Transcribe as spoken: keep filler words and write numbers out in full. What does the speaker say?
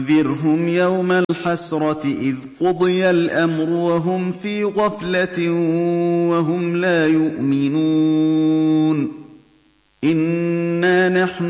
وَأَنذِرْهُمْ يَوْمَ الْحَسْرَةِ إِذْ قُضِيَ الْأَمْرُ وَهُمْ فِي غَفْلَةٍ وَهُمْ لَا يُؤْمِنُونَ إِنَّا نَحْنُ